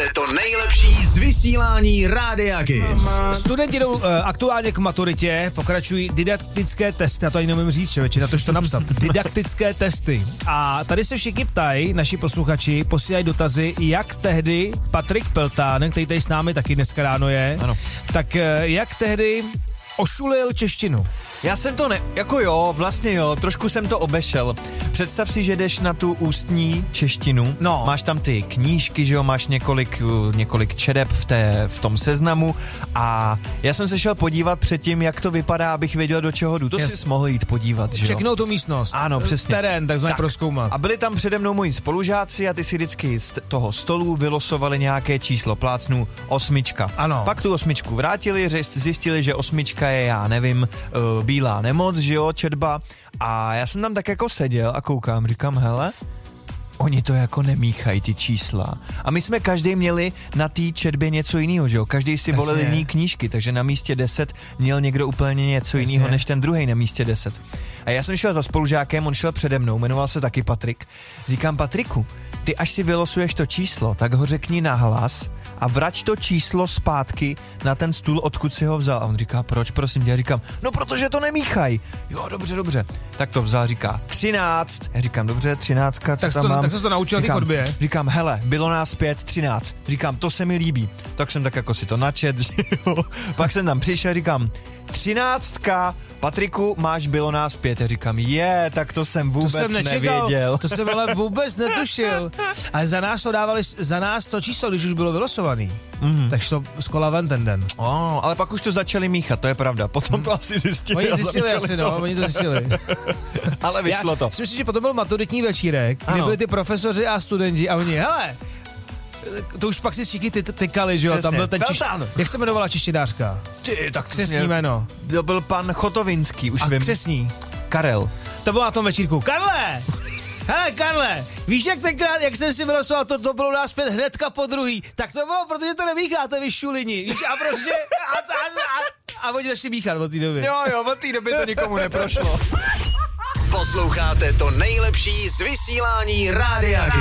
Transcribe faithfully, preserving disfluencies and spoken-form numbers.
Posloucháte to nejlepší z vysílání Rádia Kiss. Studenti jdou uh, aktuálně k maturitě, pokračují didaktické testy, já to ani nemůžu říct, člověče, na to, že to napsat. Didaktické testy. A tady se všichni ptají, naši posluchači, posílají dotazy, jak tehdy Patrik Peltán, který tady s námi taky dneska ráno je, ano. tak uh, jak tehdy ošulil češtinu. Já jsem to ne... Jako jo, vlastně jo, trošku jsem to obešel. Představ si, že jdeš na tu ústní češtinu, no. Máš tam ty knížky, že jo, máš několik, několik čedeb v, té, v tom seznamu a já jsem se šel podívat předtím, jak to vypadá, abych věděl, do čeho jdu. To yes. si mohl jít podívat, že jo. Čeknout tu místnost. Ano, přesně. Terén, takzvaně tak. prozkoumat. A byli tam přede mnou moji spolužáci a ty si vždycky z toho stolu vylosovali nějaké číslo, plácnu osmička. Ano. Pak tu osmičku vrátili, zjistili, že osmička je, já nevím, uh, bílá nemoc, že jo, četba. A já jsem tam tak jako seděl a koukám, říkám, hele, oni to jako nemíchají, ty čísla. A my jsme každý měli na té četbě něco jiného, že jo? Každý si volil jiný knížky, takže na místě deset měl někdo úplně něco jiného než ten druhý na místě deset. A já jsem šel za spolužákem, on šel přede mnou, jmenoval se taky Patrik. Říkám, Patriku, ty až si vylosuješ to číslo, tak ho řekni nahlas a vrať to číslo zpátky na ten stůl, odkud si ho vzal. A on říká, proč, prosím tě? Já říkám, no protože to nemíchaj. Jo, dobře, dobře. Tak to vzal, říká, třináct. Já říkám, dobře, třináctka, co tak tam to, mám? Tak se to naučil na té chodbě. Říkám, hele, bylo nás pět, třináct. Říkám, to se mi líbí. Tak jsem tak jako si to načet, pak jsem tam přišel, říkám, třináctka, Patriku, máš bylo nás pět. Já říkám, je, tak to jsem vůbec to jsem nevěděl. To jsem ale vůbec netušil. Ale za nás to dávali, za nás to číslo, když už bylo vylosovaný. Mm-hmm. Tak to z kola ven ten den. Oh, ale pak už to začali míchat, to je pravda. Potom to asi zjistili. Oni zjistili asi, no, oni to zjistili. Ale vyšlo Já to. si myslím, že potom byl maturitní večírek, kdy ano. byli ty profesoři a studenti a oni, hele, to už pak si všichni ty, tykali, že jo, přesně. Tam byl ten čiš... Jak se jmenovala češtinářka? Ty, tak křesní jméno. To byl pan Chotovinský, už a vím. A křesní? Karel. To bylo na tom večírku. Karle! Hele, Karle, víš, jak tenkrát, jak jsem si vylosoval, to, to bylo nás pět hnedka po druhý, tak to bylo, protože to nemícháte, vy šulini, víš, a prostě, a, a, a, a oni začali míchat od té doby. Jo, jo, od té doby to nikomu neprošlo. Posloucháte to nejlepší z vysílání Rádia Kiss.